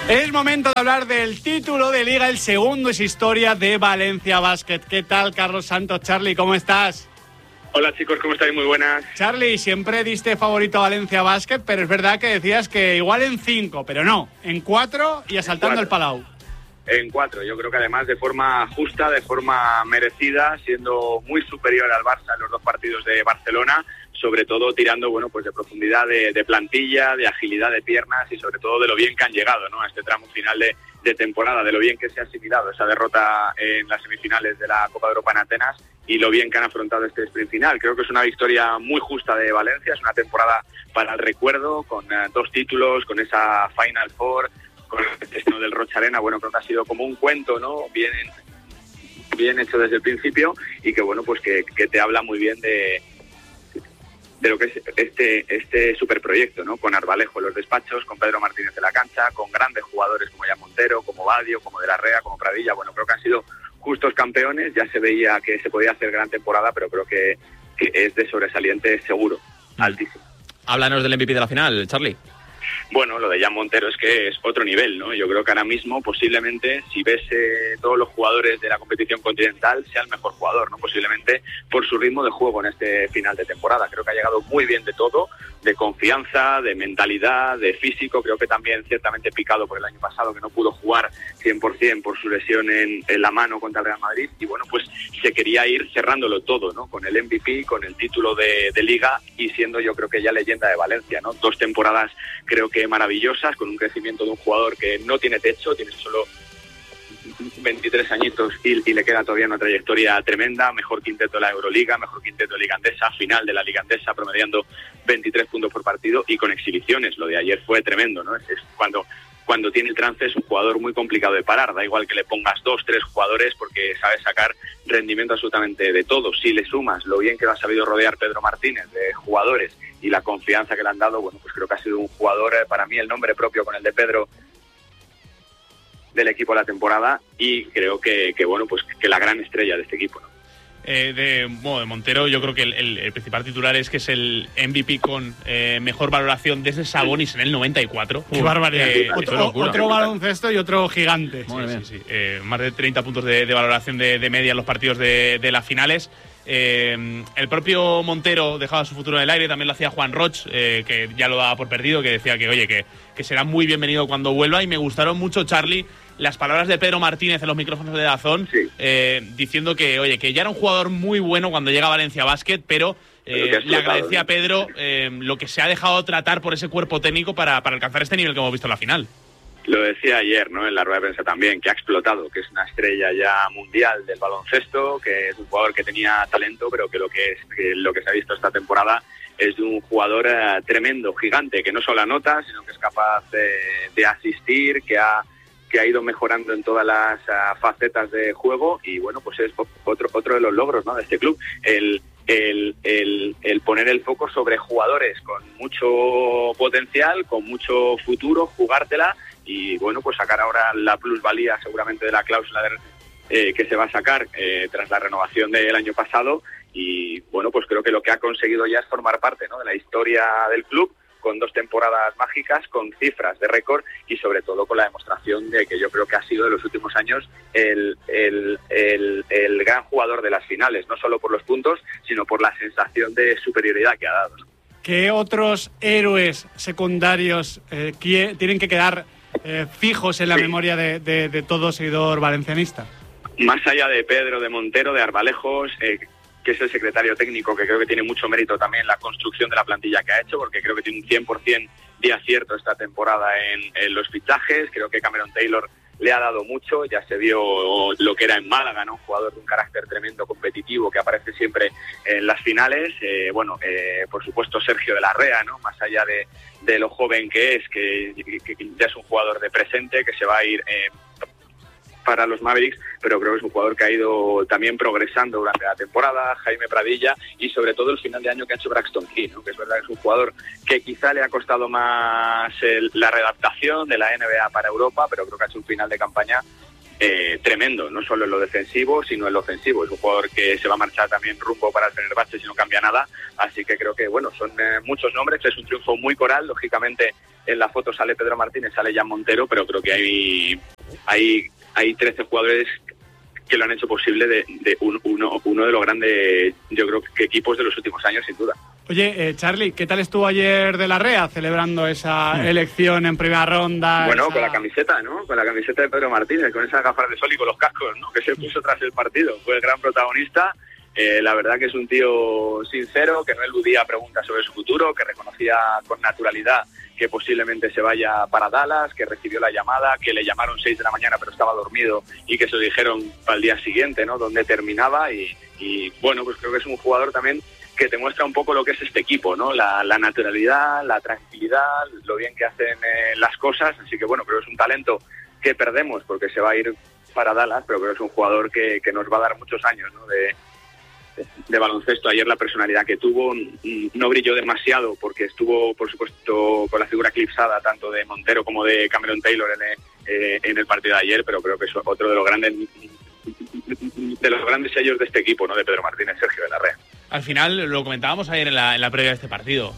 Es momento de hablar del título de Liga, el segundo es historia de Valencia Basket. ¿Qué tal, Carlos Santos? Charly, ¿cómo estás? Hola chicos, ¿cómo estáis? Muy buenas. Charly, siempre diste favorito a Valencia Basket, pero es verdad que decías que igual en 5, pero no, en 4 y asaltando el Palau. En 4, yo creo que además de forma justa, de forma merecida, siendo muy superior al Barça en los dos partidos de Barcelona, sobre todo tirando pues de profundidad de plantilla, de agilidad de piernas y sobre todo de lo bien que han llegado, ¿no?, a este tramo final de temporada, de lo bien que se ha asimilado esa derrota en las semifinales de la Copa de Europa en Atenas y lo bien que han afrontado este sprint final. Creo que es una victoria muy justa de Valencia, es una temporada para el recuerdo, con 2 títulos, con esa Final Four, con el destino del Rocha Arena. Creo que ha sido como un cuento, ¿no?, bien hecho desde el principio y que pues que te habla muy bien de lo que es este superproyecto, ¿no?, con Arbalejo en los despachos, con Pedro Martínez en la cancha, con grandes jugadores como Jan Montero, como Badio, como De la Rea, como Pradilla. Creo que han sido justos campeones. Ya se veía que se podía hacer gran temporada, pero creo que es de sobresaliente seguro, altísimo. Háblanos del MVP de la final, Charly. Lo de Jan Montero es que es otro nivel, ¿no? Yo creo que ahora mismo, posiblemente, si ves todos los jugadores de la competición continental, sea el mejor jugador, ¿no? Posiblemente por su ritmo de juego en este final de temporada. Creo que ha llegado muy bien de todo, de confianza, de mentalidad, de físico. Creo que también ciertamente picado por el año pasado, que no pudo jugar 100% por su lesión en la mano contra el Real Madrid. Y se quería ir cerrándolo todo, ¿no?, con el MVP, con el título de Liga y siendo, yo creo que ya leyenda de Valencia, ¿no? 2 temporadas creo que maravillosas, con un crecimiento de un jugador que no tiene techo, tiene solo 23 añitos y le queda todavía una trayectoria tremenda. Mejor quinteto de la Euroliga, mejor quinteto de Liga Andesa, final de la Liga Andesa, promediando 23 puntos por partido y con exhibiciones. Lo de ayer fue tremendo, ¿no? Es cuando tiene el trance, es un jugador muy complicado de parar. Da igual que le pongas 2, 3 jugadores porque sabe sacar rendimiento absolutamente de todo. Si le sumas lo bien que lo ha sabido rodear Pedro Martínez de jugadores y la confianza que le han dado, pues creo que ha sido un jugador, para mí el nombre propio con el de Pedro del equipo de la temporada, y creo que la gran estrella de este equipo, ¿no? De Montero, yo creo que el principal titular es que es el MVP con mejor valoración desde Sabonis en el 94. ¡Qué barbaridad! Otro baloncesto y otro gigante. Sí. Más de 30 puntos de valoración de media en los partidos de las finales. El propio Montero dejaba su futuro en el aire, también lo hacía Juan Roch, que ya lo daba por perdido, que decía que será muy bienvenido cuando vuelva. Y me gustaron mucho, Charly, las palabras de Pedro Martínez en los micrófonos de DAZN, diciendo que ya era un jugador muy bueno cuando llega a Valencia Basket, pero le agradecía a Pedro lo que se ha dejado tratar por ese cuerpo técnico para alcanzar este nivel que hemos visto en la final. Lo decía ayer, ¿no?, en la rueda de prensa también, que ha explotado, que es una estrella ya mundial del baloncesto, que es un jugador que tenía talento, pero que lo que se ha visto esta temporada es de un jugador tremendo, gigante, que no solo anota, sino que es capaz de asistir, que ha ido mejorando en todas las facetas de juego. Y es otro de los logros, ¿no?, de este club, el poner el foco sobre jugadores con mucho potencial, con mucho futuro, jugártela y sacar ahora la plusvalía seguramente de la cláusula que se va a sacar tras la renovación del año pasado. Y creo que lo que ha conseguido ya es formar parte, ¿no?, de la historia del club, con 2 temporadas mágicas, con cifras de récord y sobre todo con la demostración de que yo creo que ha sido de los últimos años el gran jugador de las finales, no solo por los puntos, sino por la sensación de superioridad que ha dado. ¿Qué otros héroes secundarios tienen que quedar fijos en la memoria de todo seguidor valencianista? Más allá de Pedro, de Montero, de Arbalejos, que es el secretario técnico, que creo que tiene mucho mérito también la construcción de la plantilla que ha hecho, porque creo que tiene un 100% de acierto esta temporada en los fichajes. Creo que Cameron Taylor le ha dado mucho, ya se vio lo que era en Málaga, ¿no?, un jugador de un carácter tremendo, competitivo, que aparece siempre en las finales. Por supuesto Sergio de la Rea, ¿no?, más allá de lo joven que es, que ya es un jugador de presente, que se va a ir para los Mavericks, pero creo que es un jugador que ha ido también progresando durante la temporada. Jaime Pradilla y sobre todo el final de año que ha hecho Braxton Key, ¿no?, que es verdad que es un jugador que quizá le ha costado más la readaptación de la NBA para Europa, pero creo que ha hecho un final de campaña tremendo, no solo en lo defensivo, sino en lo ofensivo. Es un jugador que se va a marchar también rumbo para el Fenerbahce si no cambia nada, así que creo que, bueno, son muchos nombres, es un triunfo muy coral, lógicamente en la foto sale Pedro Martínez, sale Jan Montero, pero creo que hay 13 jugadores que lo han hecho posible de uno de los grandes, yo creo que equipos de los últimos años, sin duda. Oye, Charly, ¿qué tal estuvo ayer De la Rea celebrando esa elección en primera ronda? Bueno, con la camiseta, ¿no? Con la camiseta de Pedro Martínez, con esas gafas de sol y con los cascos, ¿no? Que se puso tras el partido. Fue el gran protagonista. La verdad que es un tío sincero, que no eludía preguntas sobre su futuro, que reconocía con naturalidad que posiblemente se vaya para Dallas, que recibió la llamada, que le llamaron 6 de la mañana pero estaba dormido y que se lo dijeron para el día siguiente, ¿no? Donde terminaba y bueno, pues creo que es un jugador también que te muestra un poco lo que es este equipo, ¿no? La naturalidad, la tranquilidad, lo bien que hacen las cosas, así que bueno, pero es un talento que perdemos porque se va a ir para Dallas, pero creo que es un jugador que nos va a dar muchos años, ¿no? de baloncesto. Ayer la personalidad que tuvo no brilló demasiado porque estuvo, por supuesto, con la figura eclipsada tanto de Montero como de Cameron Taylor en el partido de ayer, pero creo que es otro de los grandes sellos de este equipo, ¿no? De Pedro Martínez, Sergio De la Rea. Al final, lo comentábamos ayer en la previa de este partido,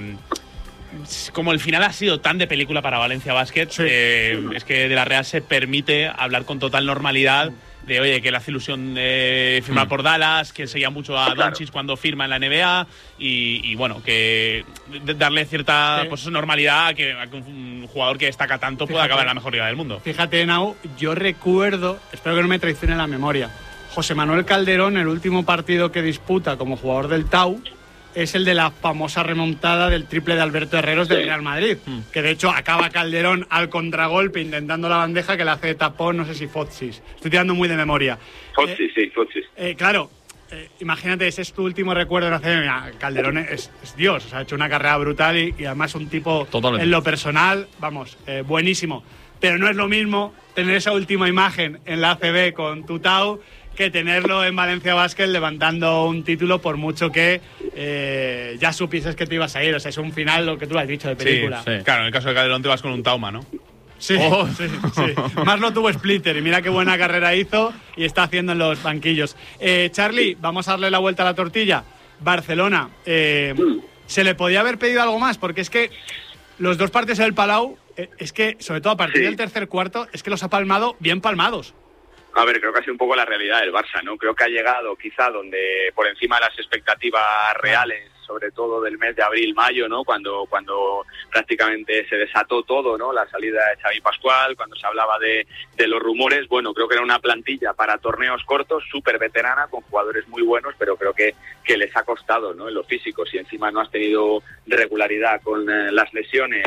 como el final ha sido tan de película para Valencia Basket, sí. Es que De la Rea se permite hablar con total normalidad de, oye, que le hace ilusión firmar por Dallas, que seguía mucho a Doncic cuando firma en la NBA y bueno, que darle cierta pues, normalidad a que un jugador que destaca tanto pueda acabar en la mejor liga del mundo. Fíjate, Nau, yo recuerdo, espero que no me traicione la memoria, José Manuel Calderón, el último partido que disputa como jugador del Tau, es el de la famosa remontada del triple de Alberto Herreros del Real Madrid, que de hecho acaba Calderón al contragolpe intentando la bandeja que le hace de tapón, no sé si Fotsis. Estoy tirando muy de memoria. Fotsis, sí, Fotsis. Claro, imagínate, ese es tu último recuerdo en la CM. Calderón es Dios, o sea, ha hecho una carrera brutal y además un tipo totalmente. En lo personal, vamos, buenísimo. Pero no es lo mismo tener esa última imagen en la ACB con Tutau que tenerlo en Valencia Basket levantando un título por mucho que ya supieses que te ibas a ir. O sea, es un final, lo que tú has dicho, de película. Sí. Claro, en el caso de Calderón te vas con un Tauma, ¿no? Sí, sí. Más lo tuvo Splitter y mira qué buena carrera hizo y está haciendo en los banquillos. Charly, vamos a darle la vuelta a la tortilla. Barcelona, ¿se le podía haber pedido algo más? Porque es que los dos partidos del Palau, es que, sobre todo a partir del tercer cuarto, es que los ha palmado bien palmados. A ver, creo que ha sido un poco la realidad del Barça, ¿no? Creo que ha llegado quizá donde por encima de las expectativas reales, sobre todo del mes de abril-mayo, ¿no? Cuando prácticamente se desató todo, ¿no? La salida de Xavi Pascual, cuando se hablaba de los rumores, bueno, creo que era una plantilla para torneos cortos, súper veterana, con jugadores muy buenos, pero creo que les ha costado, ¿no? En lo físico, si encima no has tenido regularidad con las lesiones,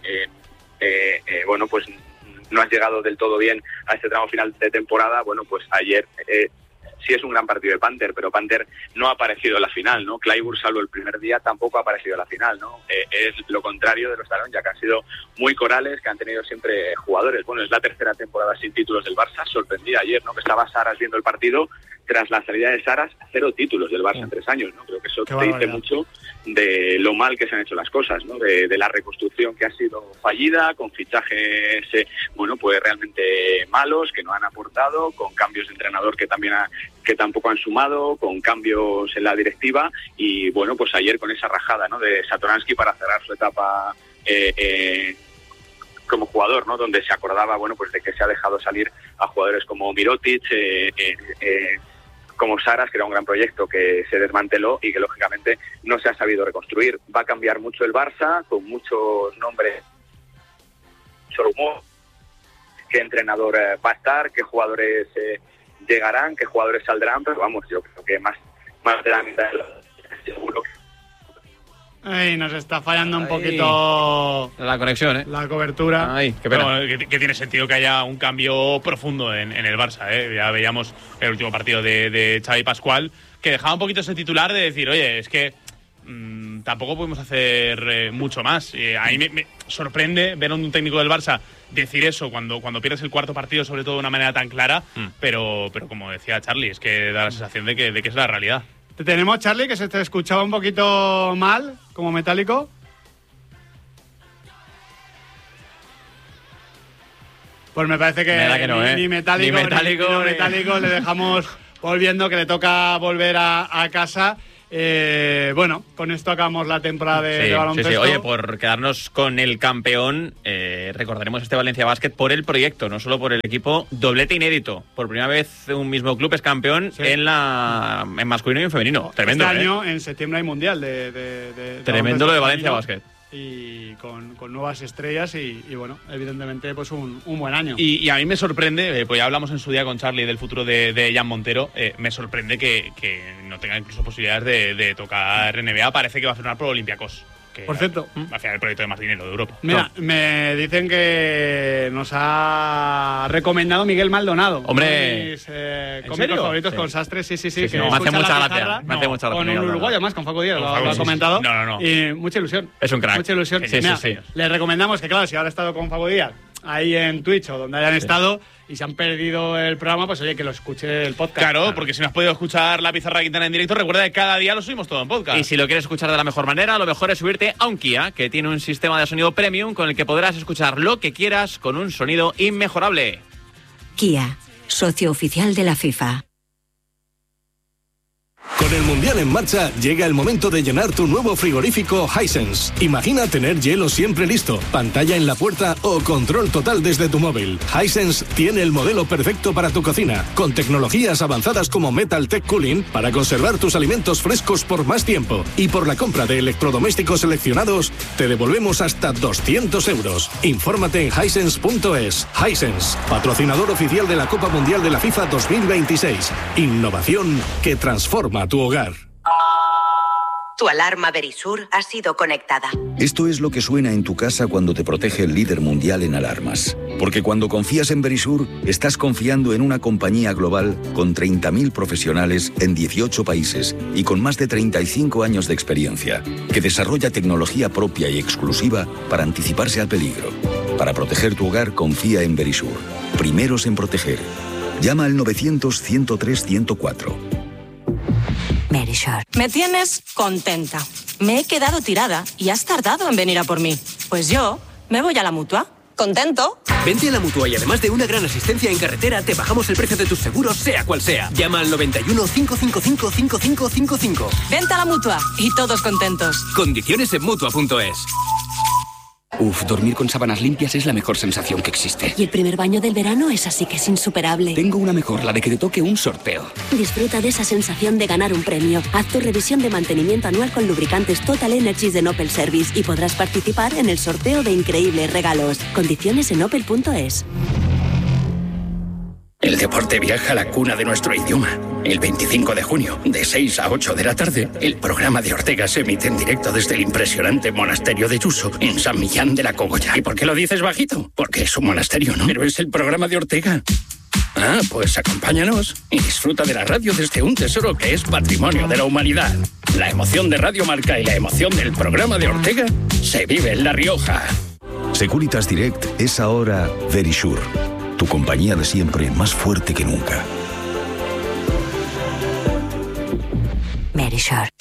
bueno, pues no has llegado del todo bien a este tramo final de temporada, bueno, pues ayer sí es un gran partido de Panther, pero Panther no ha aparecido en la final, ¿no? Clyburn, salvo el primer día, tampoco ha aparecido en la final, ¿no? Es lo contrario de los Talón, ya que han sido muy corales, que han tenido siempre jugadores. Bueno, es la tercera temporada sin títulos del Barça, sorprendía ayer, ¿no? Que estaba Saras viendo el partido, tras la salida de Saras, 0 títulos del Barça en 3 años, ¿no? Creo que eso te dice mucho de lo mal que se han hecho las cosas, ¿no? De la reconstrucción que ha sido fallida, con fichajes, bueno, pues realmente malos, que no han aportado, con cambios de entrenador que tampoco han sumado, con cambios en la directiva y, bueno, pues ayer con esa rajada, ¿no? De Satoransky para cerrar su etapa como jugador, ¿no? Donde se acordaba, bueno, pues de que se ha dejado salir a jugadores como Mirotic, como Saras, que era un gran proyecto que se desmanteló y que lógicamente no se ha sabido reconstruir. Va a cambiar mucho el Barça, con muchos nombres, mucho rumor, qué entrenador va a estar, qué jugadores llegarán, qué jugadores saldrán, pero vamos, yo creo que más de la mitad seguro que... Ay, nos está fallando un poquito la conexión, la cobertura. Ay, qué pena. Pero, que tiene sentido que haya un cambio profundo en el Barça, ¿eh? Ya veíamos el último partido de Xavi Pascual, que dejaba un poquito ese titular de decir, oye, es que tampoco podemos hacer mucho más. A mí me sorprende ver a un técnico del Barça decir eso cuando pierdes el cuarto partido, sobre todo de una manera tan clara, pero como decía Charly, es que da la sensación de que es la realidad. Te tenemos, Charly, que se te escuchaba un poquito mal, como metálico. Pues me parece que, no, ni metálico le dejamos volviendo, que le toca volver a casa. Bueno, con esto acabamos la temporada de baloncesto. Sí. Oye, por quedarnos con el campeón, recordaremos este Valencia Basket por el proyecto, no solo por el equipo. Doblete inédito. Por primera vez un mismo club es campeón en masculino y en femenino. Tremendo. Este año, en septiembre, hay mundial de tremendo lo de Valencia Basket. Y con nuevas estrellas y bueno, evidentemente pues un buen año. Y a mí me sorprende, pues ya hablamos en su día con Charlie del futuro de Jan Montero, me sorprende que no tenga incluso posibilidades de tocar NBA. Parece que va a firmar por Olympiacos. Por cierto, va a ser el proyecto de más dinero de Europa. Mira, me dicen que nos ha recomendado Miguel Maldonado. Hombre, mis cómicos favoritos con Sastre. Sí. Que me hace mucha gracia. Con un uruguayo, además, con Facu Díaz, lo ha comentado. No. Y mucha ilusión. Es un crack. Mucha ilusión. Sí. Les recomendamos que, claro, si ahora ha estado con Facu Díaz ahí en Twitch o donde hayan estado y se han perdido el programa, pues oye, que lo escuche el podcast. Claro, porque si no has podido escuchar La Pizarra Quintana en directo, recuerda que cada día lo subimos todo en podcast. Y si lo quieres escuchar de la mejor manera, lo mejor es subirte a un Kia, que tiene un sistema de sonido premium con el que podrás escuchar lo que quieras con un sonido inmejorable. Kia, socio oficial de la FIFA. Con el Mundial en marcha, llega el momento de llenar tu nuevo frigorífico Hisense. Imagina tener hielo siempre listo, pantalla en la puerta o control total desde tu móvil. Hisense tiene el modelo perfecto para tu cocina, con tecnologías avanzadas como Metal Tech Cooling para conservar tus alimentos frescos por más tiempo. Y por la compra de electrodomésticos seleccionados, te devolvemos hasta 200 euros. Infórmate en hisense.es. Hisense, patrocinador oficial de la Copa Mundial de la FIFA 2026. Innovación que transforma tu hogar. Tu alarma Verisur ha sido conectada. Esto es lo que suena en tu casa cuando te protege el líder mundial en alarmas. Porque cuando confías en Verisur, estás confiando en una compañía global con 30.000 profesionales en 18 países y con más de 35 años de experiencia, que desarrolla tecnología propia y exclusiva para anticiparse al peligro. Para proteger tu hogar, confía en Verisur. Primeros en proteger. Llama al 900-103-104. Verisur. Me tienes contenta. Me he quedado tirada y has tardado en venir a por mí. Pues yo me voy a la Mutua. ¿Contento? Vente a la Mutua y además de una gran asistencia en carretera, te bajamos el precio de tus seguros, sea cual sea. Llama al 91 555 5555. Vente a la Mutua y todos contentos. Condiciones en Mutua.es. Dormir con sábanas limpias es la mejor sensación que existe. Y el primer baño del verano es así que es insuperable. Tengo una mejor, la de que te toque un sorteo. Disfruta de esa sensación de ganar un premio. Haz tu revisión de mantenimiento anual con lubricantes Total Energies de Opel Service y podrás participar en el sorteo de increíbles regalos. Condiciones en opel.es. El deporte viaja a la cuna de nuestro idioma. El 25 de junio, de 6 a 8 de la tarde, el programa de Ortega se emite en directo desde el impresionante monasterio de Yuso, en San Millán de la Cogolla. ¿Y por qué lo dices bajito? Porque es un monasterio, ¿no? Pero es el programa de Ortega. Ah, pues acompáñanos y disfruta de la radio desde un tesoro que es patrimonio de la humanidad. La emoción de Radio Marca y la emoción del programa de Ortega se vive en La Rioja. Securitas Direct es ahora Verisur. Tu compañía de siempre, más fuerte que nunca. Verisur.